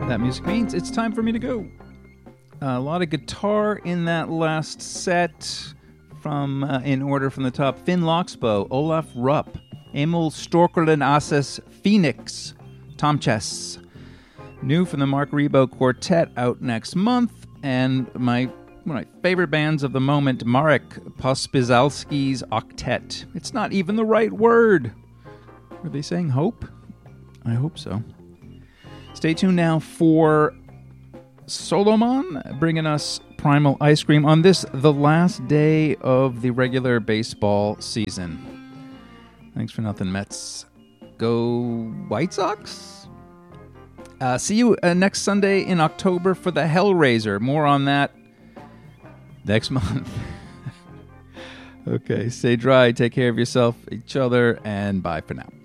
that music means it's time for me to go. A lot of guitar in that last set. From in order from the top: Finn Loxbow, Olaf Rupp, Emil Storkelen Asses Phoenix, Tom Chess. New from the Mark Rebo Quartet, out next month. And one of my favorite bands of the moment, Marek Pospieszalski's Octet. It's not even the right word. Are they saying hope? I hope so. Stay tuned now for Solomon bringing us Primal Ice Cream on this, the last day of the regular baseball season. Thanks for nothing, Mets. Go White Sox? See you next Sunday in October for the Hellraiser. More on that next month. Okay, stay dry, take care of yourself, each other, and bye for now.